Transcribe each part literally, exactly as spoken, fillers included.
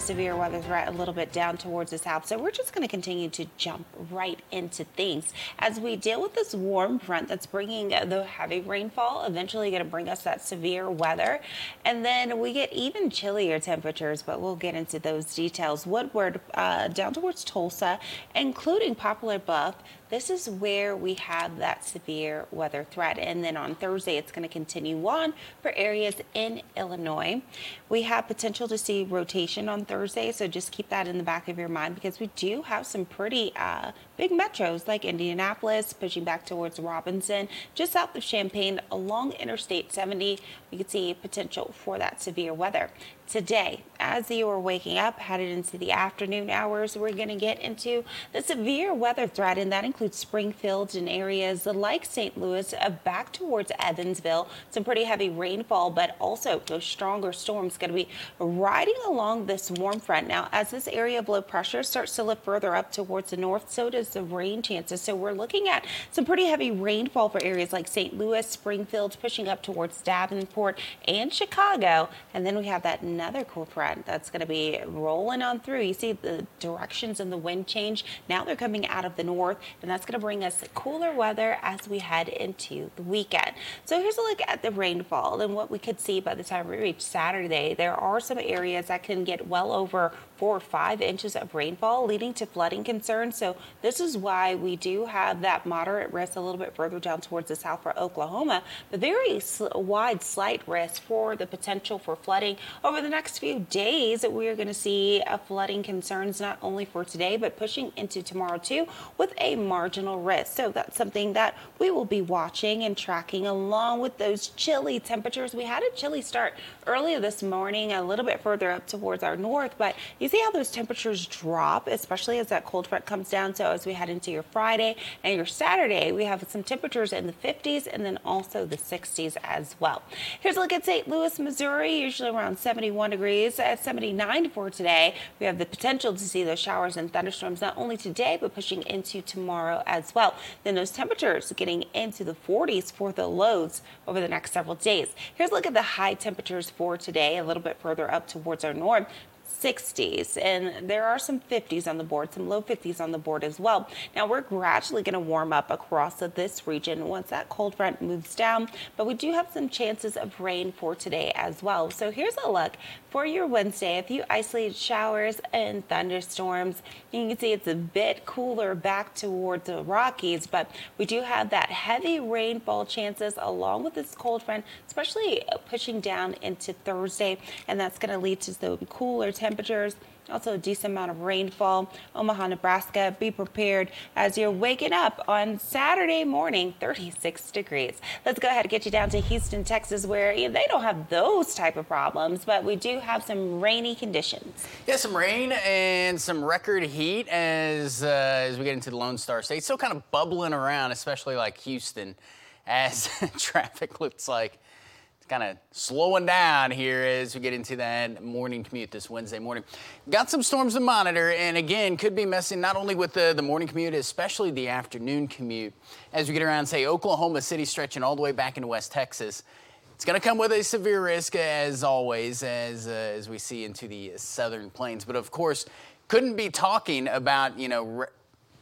severe weather threat a little bit down towards the south. So we're just going to continue to jump right into things as we deal with this warm front that's bringing the heavy rainfall, eventually going to bring us that severe weather. And then we get even chillier temperatures, but we'll get into those details. Woodward uh, down towards Tulsa, including Poplar Bluff. This is where we have that severe weather threat. And then on Thursday, it's going to continue on for areas in Illinois. We have potential to see rotation on Thursday, so just keep that in the back of your mind because we do have some pretty uh, big metros like Indianapolis, pushing back towards Robinson, just south of Champaign along Interstate seventy. We could see potential for that severe weather. Today, as you are waking up, headed into the afternoon hours, we're going to get into the severe weather threat, and that includes Springfield and areas like Saint Louis, uh, back towards Evansville. Some pretty heavy rainfall, but also those stronger storms going to be riding along this warm front. Now, as this area of low pressure starts to lift further up towards the north, so does the rain chances. So we're looking at some pretty heavy rainfall for areas like Saint Louis, Springfield, pushing up towards Davenport and Chicago. And then we have that another cool front that's going to be rolling on through. You see the directions and the wind change. Now they're coming out of the north, and that's going to bring us cooler weather as we head into the weekend. So here's a look at the rainfall and what we could see by the time we reach Saturday. There are some areas that can get well over four or five inches of rainfall, leading to flooding concerns. So this is why we do have that moderate risk a little bit further down towards the south for Oklahoma, but very sl- wide slight risk for the potential for flooding over the next few days. We are going to see uh, flooding concerns not only for today, but pushing into tomorrow too, with a marginal risk. So that's something that we will be watching and tracking along with those chilly temperatures. We had a chilly start earlier this morning, a little bit further up towards our north, but you see how those temperatures drop, especially as that cold front comes down. So as we head into your Friday and your Saturday, we have some temperatures in the fifties and then also the sixties as well. Here's a look at Saint Louis, Missouri, usually around seventy-one degrees, at seventy-nine for today. We have the potential to see those showers and thunderstorms not only today, but pushing into tomorrow as well. Then those temperatures getting into the forties for the lows over the next several days. Here's a look at the high temperatures for today, a little bit further up towards our north. sixties, and there are some fifties on the board, some low fifties on the board as well. Now we're gradually going to warm up across this region once that cold front moves down, but we do have some chances of rain for today as well. So here's a look for your Wednesday. A few isolated showers and thunderstorms. You can see it's a bit cooler back towards the Rockies, but we do have that heavy rainfall chances along with this cold front, especially pushing down into Thursday, and that's going to lead to some cooler temperatures. Also a decent amount of rainfall. Omaha, Nebraska, be prepared as you're waking up on Saturday morning, thirty-six degrees. Let's go ahead and get you down to Houston, Texas, where you know, they don't have those type of problems, but we do have some rainy conditions. Yeah, some rain and some record heat as, uh, as we get into the Lone Star State. Still kind of bubbling around, especially like Houston, as traffic looks like kind of slowing down here as we get into that morning commute this Wednesday morning. Got some storms to monitor, and again, could be messing not only with the, the morning commute, especially the afternoon commute. As we get around, say, Oklahoma City stretching all the way back into West Texas. It's going to come with a severe risk, as always, as, uh, as we see into the southern plains. But, of course, couldn't be talking about, you know, re-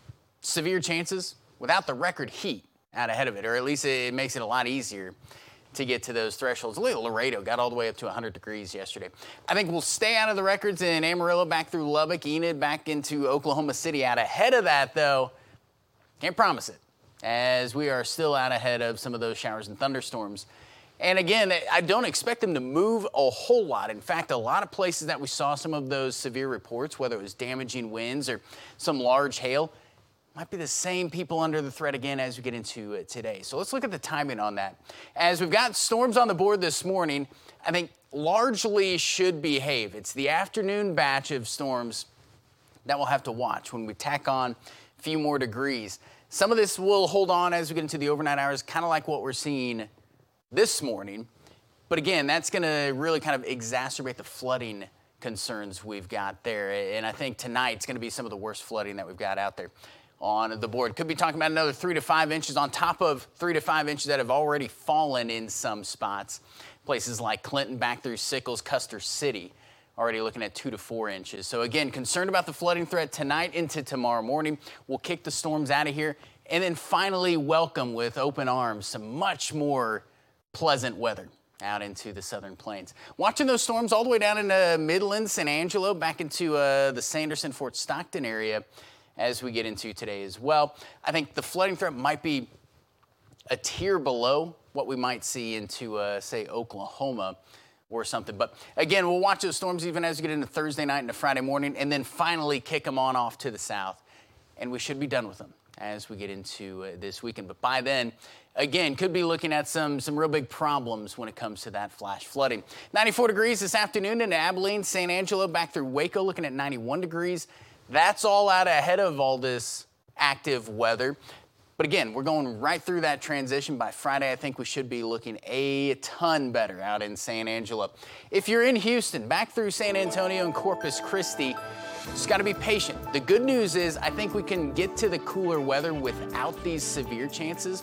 severe chances without the record heat out ahead of it, or at least it makes it a lot easier to get to those thresholds. Look at Laredo, got all the way up to one hundred degrees yesterday. I think we'll stay out of the records in Amarillo, back through Lubbock, Enid, back into Oklahoma City. Out ahead of that, though, can't promise it, as we are still out ahead of some of those showers and thunderstorms. And again, I don't expect them to move a whole lot. In fact, a lot of places that we saw some of those severe reports, whether it was damaging winds or some large hail, might be the same people under the threat again as we get into it today. So let's look at the timing on that. As we've got storms on the board this morning, I think largely should behave. It's the afternoon batch of storms that we'll have to watch when we tack on a few more degrees. Some of this will hold on as we get into the overnight hours, kind of like what we're seeing this morning. But again, that's going to really kind of exacerbate the flooding concerns we've got there. And I think tonight's going to be some of the worst flooding that we've got out there on the board. Could be talking about another three to five inches on top of three to five inches that have already fallen in some spots. Places like Clinton, back through Sickles, Custer City, already looking at two to four inches. So again, concerned about the flooding threat tonight into tomorrow morning. We'll kick the storms out of here and then finally welcome with open arms some much more pleasant weather out into the southern plains. Watching those storms all the way down into Midland, San Angelo, back into uh, the Sanderson, Fort Stockton area as we get into today as well. I think the flooding threat might be a tier below what we might see into, uh, say, Oklahoma or something. But again, we'll watch those storms even as we get into Thursday night into Friday morning and then finally kick them on off to the south. And we should be done with them as we get into uh, this weekend. But by then, again, could be looking at some, some real big problems when it comes to that flash flooding. ninety-four degrees this afternoon into Abilene, San Angelo, back through Waco, looking at ninety-one degrees. That's all out ahead of all this active weather. But again, we're going right through that transition. By Friday, I think we should be looking a ton better out in San Angelo. If you're in Houston, back through San Antonio and Corpus Christi, just got to be patient. The good news is I think we can get to the cooler weather without these severe chances,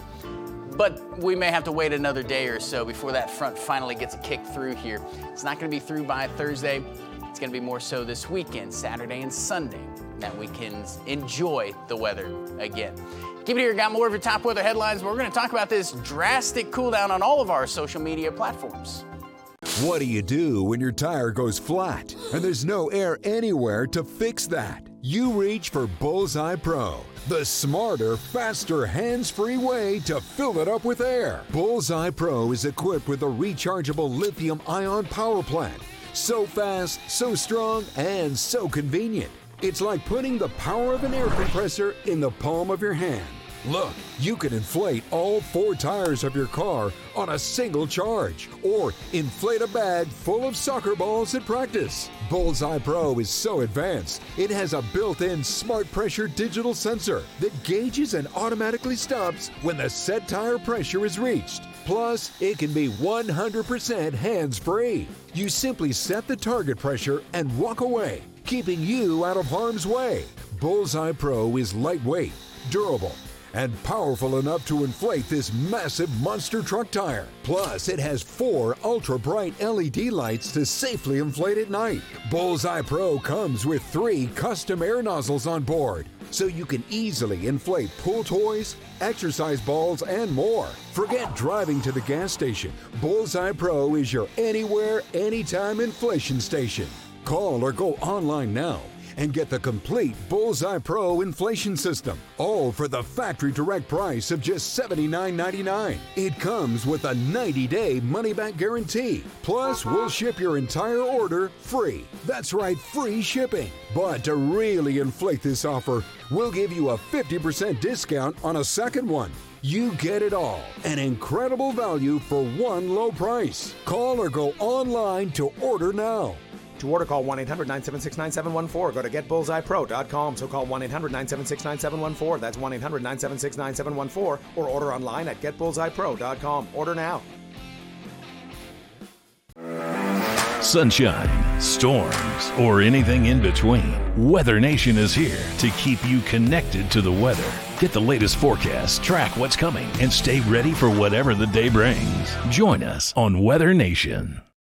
but we may have to wait another day or so before that front finally gets a kick through here. It's not going to be through by Thursday. It's going to be more so this weekend, Saturday and Sunday, that we can enjoy the weather again. Keep it here, got more of your top weather headlines. We're going to talk about this drastic cool down on all of our social media platforms. What do you do when your tire goes flat and there's no air anywhere to fix that? You reach for Bullseye Pro, the smarter, faster, hands-free way to fill it up with air. Bullseye Pro is equipped with a rechargeable lithium-ion power plant. So fast, so strong, and so convenient. It's like putting the power of an air compressor in the palm of your hand. Look, you can inflate all four tires of your car on a single charge, or inflate a bag full of soccer balls at practice. Bullseye Pro is so advanced, it has a built-in smart pressure digital sensor that gauges and automatically stops when the set tire pressure is reached. Plus, it can be one hundred percent hands-free. You simply set the target pressure and walk away, keeping you out of harm's way. Bullseye Pro is lightweight, durable, and powerful enough to inflate this massive monster truck tire. Plus, it has four ultra-bright L E D lights to safely inflate at night. Bullseye Pro comes with three custom air nozzles on board, so you can easily inflate pool toys, exercise balls, and more. Forget driving to the gas station. Bullseye Pro is your anywhere, anytime inflation station. Call or go online now and get the complete Bullseye Pro inflation system, all for the factory direct price of just seventy-nine ninety-nine. It comes with a ninety day money-back guarantee. Plus, we'll ship your entire order free. That's right, free shipping. But to really inflate this offer, we'll give you a fifty percent discount on a second one. You get it all. An incredible value for one low price. Call or go online to order now. To order, call one eight hundred nine seven six nine seven one four. Go to get bullseye pro dot com. So call one eight hundred nine seven six nine seven one four. That's one eight hundred nine seven six nine seven one four. Or order online at get bullseye pro dot com. Order now. Sunshine, storms, or anything in between, Weather Nation is here to keep you connected to the weather. Get the latest forecast, track what's coming, and stay ready for whatever the day brings. Join us on Weather Nation.